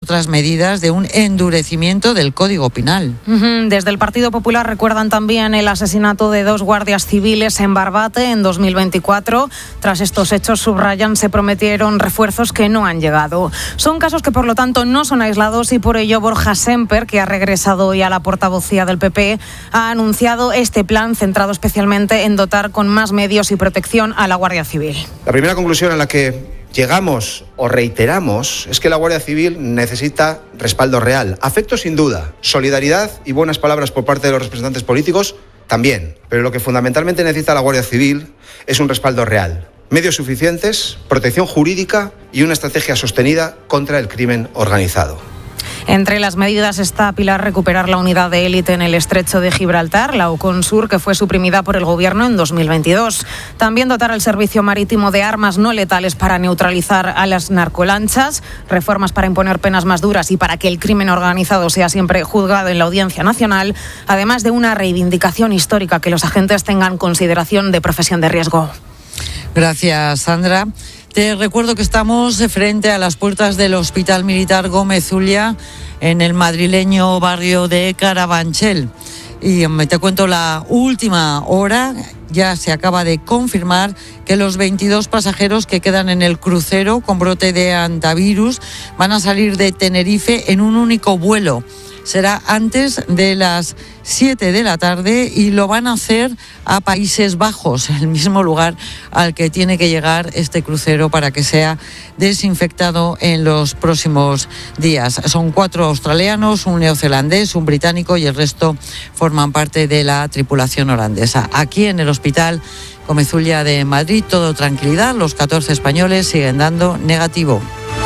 otras medidas de un endurecimiento del Código Penal. Desde el Partido Popular recuerdan también el asesinato de 2 guardias civiles en Barbate en 2024. Tras estos hechos, subrayan, se prometieron refuerzos que no han llegado. Son casos que, por lo tanto, no son aislados y por ello Borja Semper, que ha regresado hoy a la portavocía del PP, ha anunciado este plan centrado especialmente en dotar con más medios y protección a la Guardia Civil. La primera conclusión a la que llegamos o reiteramos es que la Guardia Civil necesita respaldo real. Afecto sin duda, solidaridad y buenas palabras por parte de los representantes políticos también. Pero lo que fundamentalmente necesita la Guardia Civil es un respaldo real. Medios suficientes, protección jurídica y una estrategia sostenida contra el crimen organizado. Entre las medidas está, Pilar, recuperar la unidad de élite en el estrecho de Gibraltar, la Oconsur, que fue suprimida por el Gobierno en 2022. También dotar al servicio marítimo de armas no letales para neutralizar a las narcolanchas, reformas para imponer penas más duras y para que el crimen organizado sea siempre juzgado en la Audiencia Nacional, además de una reivindicación histórica, que los agentes tengan consideración de profesión de riesgo. Gracias, Sandra. Te recuerdo que estamos frente a las puertas del Hospital Militar Gómez Ulla, en el madrileño barrio de Carabanchel. Y te cuento la última hora. Ya se acaba de confirmar que los 22 pasajeros que quedan en el crucero con brote de hantavirus van a salir de Tenerife en un único vuelo. Será antes de las 7 de la tarde y lo van a hacer a Países Bajos, el mismo lugar al que tiene que llegar este crucero para que sea desinfectado en los próximos días. Son 4 australianos, un neozelandés, un británico y el resto forman parte de la tripulación holandesa. Aquí en el Hospital Gómez Ulla de Madrid, todo tranquilidad, los 14 españoles siguen dando negativo.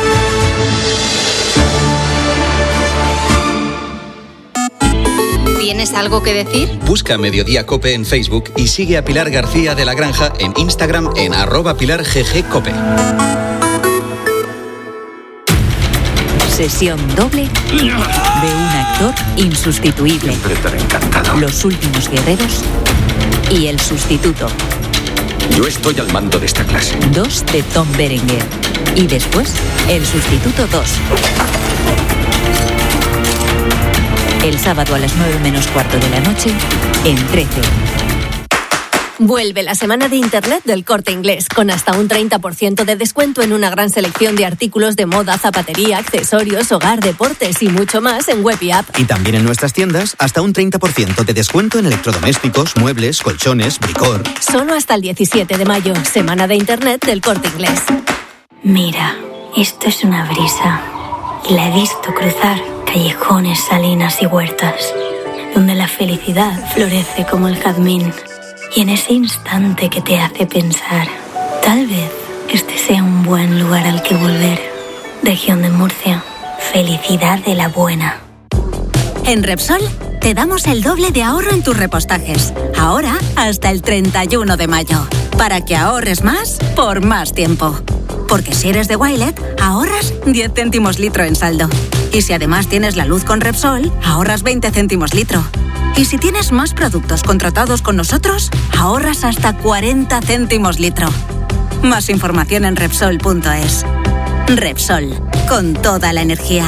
¿Tienes algo que decir? Busca Mediodía Cope en Facebook y sigue a Pilar García de la Granja en Instagram en @PilarGGCope. Sesión doble de un actor insustituible. Siempre te he encantado. Los últimos guerreros y El sustituto. Yo estoy al mando de esta clase. 2 de Tom Berenger. Y después, El sustituto 2. El sábado a las 9:15 de la noche, en 13. Vuelve la semana de Internet del Corte Inglés, con hasta un 30% de descuento en una gran selección de artículos de moda, zapatería, accesorios, hogar, deportes y mucho más en web y app. Y también en nuestras tiendas, hasta un 30% de descuento en electrodomésticos, muebles, colchones, bricor. Solo hasta el 17 de mayo, semana de Internet del Corte Inglés. Mira, esto es una brisa. Y la he visto cruzar callejones, salinas y huertas, donde la felicidad florece como el jazmín. Y en ese instante que te hace pensar, tal vez este sea un buen lugar al que volver. Región de Murcia, felicidad de la buena. En Repsol te damos el doble de ahorro en tus repostajes. Ahora hasta el 31 de mayo. Para que ahorres más por más tiempo. Porque si eres de Wilet, ahorras 10 céntimos litro en saldo. Y si además tienes la luz con Repsol, ahorras 20 céntimos litro. Y si tienes más productos contratados con nosotros, ahorras hasta 40 céntimos litro. Más información en Repsol.es. Repsol, con toda la energía.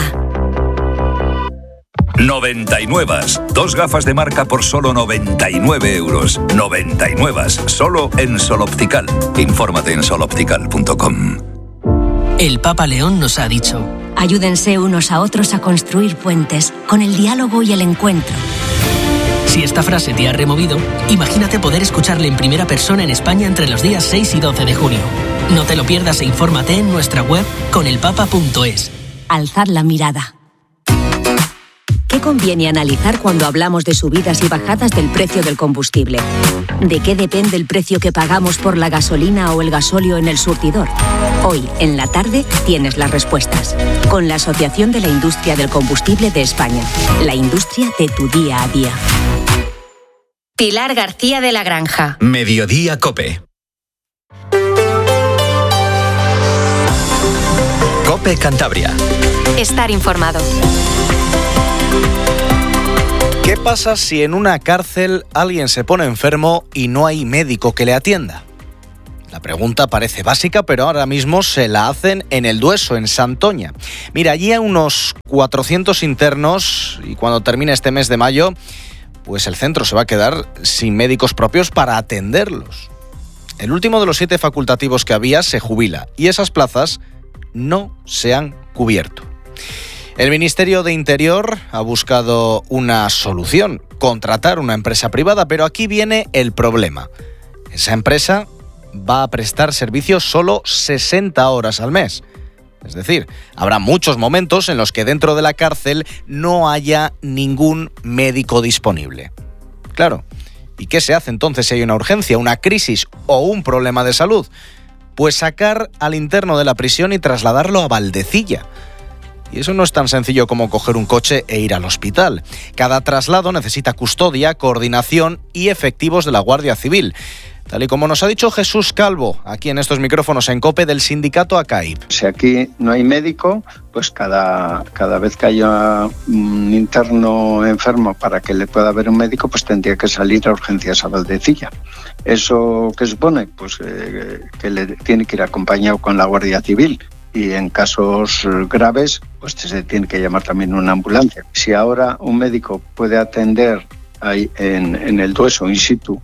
99. 2 gafas de marca por solo 99 euros. 99. Solo en Sol Optical. Infórmate en soloptical.com. El Papa León nos ha dicho: ayúdense unos a otros a construir puentes con el diálogo y el encuentro. Si esta frase te ha removido, imagínate poder escucharle en primera persona en España entre los días 6 y 12 de junio. No te lo pierdas e infórmate en nuestra web conelpapa.es. Alzad la mirada. ¿Qué conviene analizar cuando hablamos de subidas y bajadas del precio del combustible? ¿De qué depende el precio que pagamos por la gasolina o el gasóleo en el surtidor? Hoy, en la tarde, tienes las respuestas. Con la Asociación de la Industria del Combustible de España. La industria de tu día a día. Pilar García de la Granja. Mediodía Cope. Cope Cantabria. Estar informado. ¿Qué pasa si en una cárcel alguien se pone enfermo y no hay médico que le atienda? La pregunta parece básica, pero ahora mismo se la hacen en El Dueso, en Santoña. Mira, allí hay unos 400 internos y cuando termine este mes de mayo, pues el centro se va a quedar sin médicos propios para atenderlos. El último de los 7 facultativos que había se jubila y esas plazas no se han cubierto. El Ministerio de Interior ha buscado una solución, contratar una empresa privada, pero aquí viene el problema. Esa empresa va a prestar servicios solo 60 horas al mes. Es decir, habrá muchos momentos en los que dentro de la cárcel no haya ningún médico disponible. Claro, ¿y qué se hace entonces si hay una urgencia, una crisis o un problema de salud? Pues sacar al interno de la prisión y trasladarlo a Valdecilla. Y eso no es tan sencillo como coger un coche e ir al hospital. Cada traslado necesita custodia, coordinación y efectivos de la Guardia Civil. Tal y como nos ha dicho Jesús Calvo, aquí en estos micrófonos en COPE del sindicato ACAIP. Si aquí no hay médico, pues cada vez que haya un interno enfermo para que le pueda ver un médico, pues tendría que salir a urgencias a Valdecilla. ¿Eso qué supone? Pues que le tiene que ir acompañado con la Guardia Civil. Y en casos graves, pues se tiene que llamar también una ambulancia. Si ahora un médico puede atender ahí en El Dueso, in situ,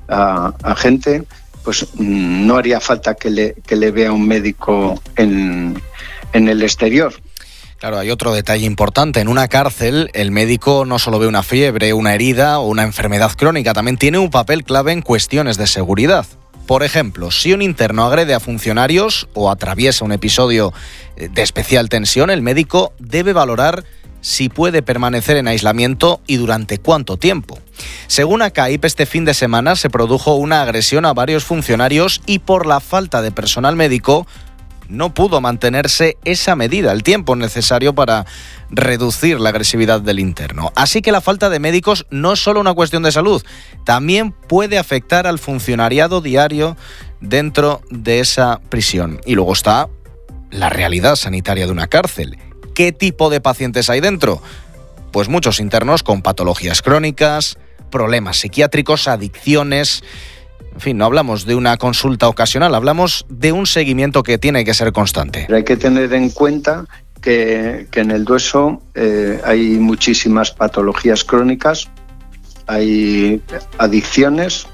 a gente, pues no haría falta que le vea un médico en el exterior. Claro, hay otro detalle importante. En una cárcel, el médico no solo ve una fiebre, una herida o una enfermedad crónica, también tiene un papel clave en cuestiones de seguridad. Por ejemplo, si un interno agrede a funcionarios o atraviesa un episodio de especial tensión, el médico debe valorar si puede permanecer en aislamiento y durante cuánto tiempo. Según ACAIP, este fin de semana se produjo una agresión a varios funcionarios y por la falta de personal médico no pudo mantenerse esa medida, el tiempo necesario para reducir la agresividad del interno. Así que la falta de médicos no es solo una cuestión de salud, también puede afectar al funcionariado diario dentro de esa prisión. Y luego está la realidad sanitaria de una cárcel. ¿Qué tipo de pacientes hay dentro? Pues muchos internos con patologías crónicas, problemas psiquiátricos, adicciones. En fin, no hablamos de una consulta ocasional, hablamos de un seguimiento que tiene que ser constante. Pero hay que tener en cuenta que en El Dueso hay muchísimas patologías crónicas, hay adicciones,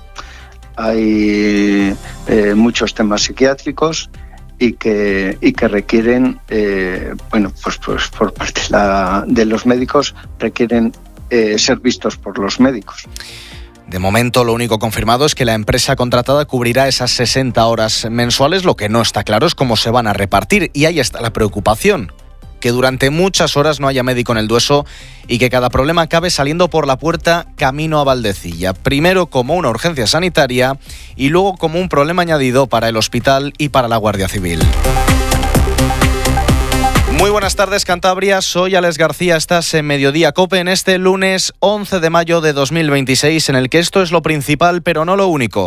hay muchos temas psiquiátricos y que requieren, pues por parte de los médicos, requieren ser vistos por los médicos. De momento, lo único confirmado es que la empresa contratada cubrirá esas 60 horas mensuales. Lo que no está claro es cómo se van a repartir. Y ahí está la preocupación, que durante muchas horas no haya médico en El Dueso y que cada problema acabe saliendo por la puerta camino a Valdecilla. Primero como una urgencia sanitaria y luego como un problema añadido para el hospital y para la Guardia Civil. Muy buenas tardes, Cantabria. Soy Alex García. Estás en Mediodía COPE en este lunes 11 de mayo de 2026, en el que esto es lo principal, pero no lo único.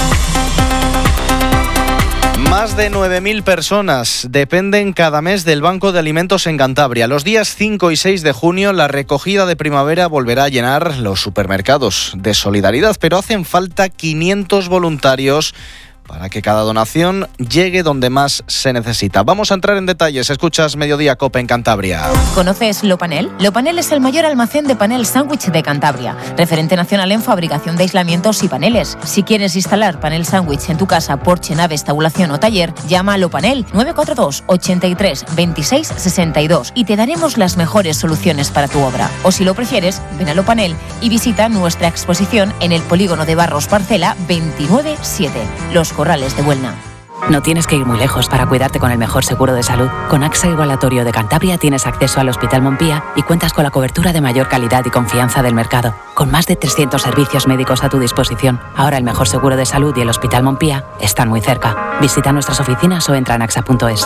Más de 9.000 personas dependen cada mes del Banco de Alimentos en Cantabria. Los días 5 y 6 de junio, la recogida de primavera volverá a llenar los supermercados de solidaridad, pero hacen falta 500 voluntarios para que cada donación llegue donde más se necesita. Vamos a entrar en detalles. Escuchas Mediodía COPE en Cantabria. ¿Conoces Lopanel? Lopanel es el mayor almacén de panel sándwich de Cantabria, referente nacional en fabricación de aislamientos y paneles. Si quieres instalar panel sándwich en tu casa, porche, naves, tabulación o taller, llama a Lopanel 942 83 26 62 y te daremos las mejores soluciones para tu obra. O si lo prefieres, ven a Lopanel y visita nuestra exposición en el polígono de Barros Parcela 297. Los Corrales de Buelna. No tienes que ir muy lejos para cuidarte con el mejor seguro de salud. Con AXA Igualatorio de Cantabria tienes acceso al Hospital Montpía y cuentas con la cobertura de mayor calidad y confianza del mercado. Con más de 300 servicios médicos a tu disposición. Ahora el mejor seguro de salud y el Hospital Montpía están muy cerca. Visita nuestras oficinas o entra en axa.es.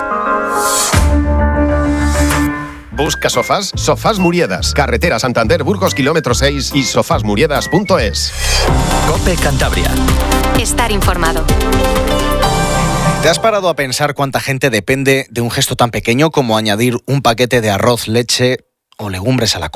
Busca sofás, Sofás Muriedas, carretera Santander Burgos kilómetro 6 y sofasmuriedas.es. COPE Cantabria. Estar informado. ¿Te has parado a pensar cuánta gente depende de un gesto tan pequeño como añadir un paquete de arroz, leche o legumbres a la compra?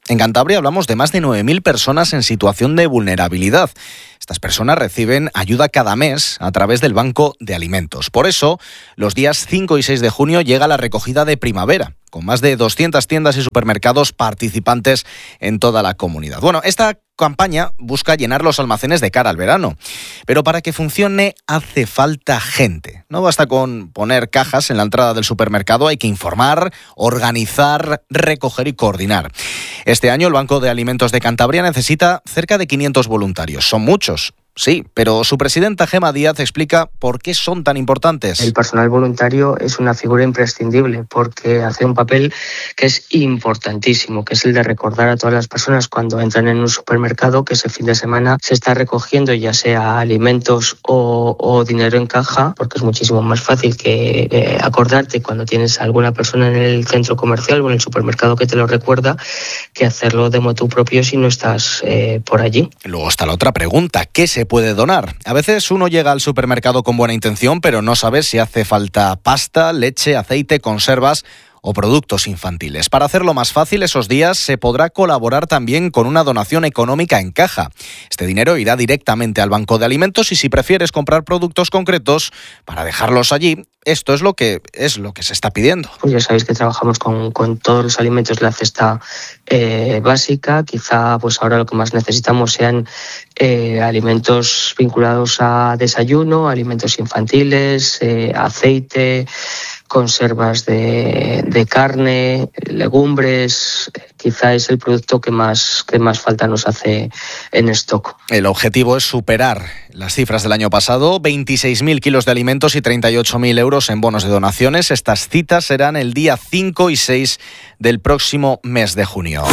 En Cantabria hablamos de más de 9.000 personas en situación de vulnerabilidad. Estas personas reciben ayuda cada mes a través del Banco de Alimentos. Por eso, los días 5 y 6 de junio llega la recogida de primavera, con más de 200 tiendas y supermercados participantes en toda la comunidad. Bueno, esta campaña busca llenar los almacenes de cara al verano, pero para que funcione hace falta gente. No basta con poner cajas en la entrada del supermercado, hay que informar, organizar, recoger y coordinar. Este año el Banco de Alimentos de Cantabria necesita cerca de 500 voluntarios. Son muchos. Sí, pero su presidenta Gema Díaz explica por qué son tan importantes. El personal voluntario es una figura imprescindible porque hace un papel que es importantísimo, que es el de recordar a todas las personas cuando entran en un supermercado que ese fin de semana se está recogiendo ya sea alimentos o dinero en caja, porque es muchísimo más fácil que acordarte cuando tienes a alguna persona en el centro comercial o en el supermercado que te lo recuerda, que hacerlo de motu propio si no estás por allí. Luego está la otra pregunta, ¿qué se puede donar? A veces uno llega al supermercado con buena intención, pero no sabe si hace falta pasta, leche, aceite, conservas o productos infantiles. Para hacerlo más fácil, esos días se podrá colaborar también con una donación económica en caja. Este dinero irá directamente al Banco de Alimentos y si prefieres comprar productos concretos para dejarlos allí, esto es lo que se está pidiendo. Pues ya sabéis que trabajamos con todos los alimentos de la cesta básica. Quizá pues ahora lo que más necesitamos sean alimentos vinculados a desayuno, alimentos infantiles, aceite, conservas de carne, legumbres. Quizá es el producto que más falta nos hace en stock. El objetivo es superar las cifras del año pasado, 26.000 kilos de alimentos y 38.000 euros en bonos de donaciones. Estas citas serán el día 5 y 6 del próximo mes de junio.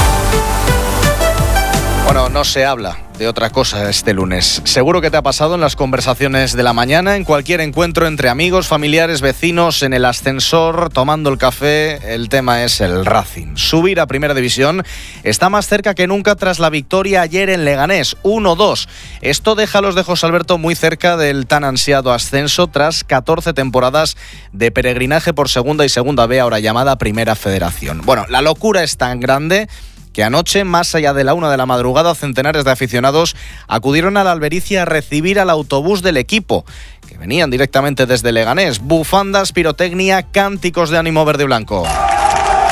Bueno, no se habla de otra cosa este lunes. Seguro que te ha pasado en las conversaciones de la mañana, en cualquier encuentro entre amigos, familiares, vecinos, en el ascensor, tomando el café. El tema es el Racing. Subir a Primera División está más cerca que nunca tras la victoria ayer en Leganés, 1-2. Esto deja a los de José Alberto muy cerca del tan ansiado ascenso tras 14 temporadas de peregrinaje por segunda y segunda B, ahora llamada Primera Federación. Bueno, la locura es tan grande que anoche, más allá de la 1 de la madrugada, centenares de aficionados acudieron a la Albericia a recibir al autobús del equipo, que venían directamente desde Leganés. Bufandas, pirotecnia, cánticos de ánimo verde y blanco.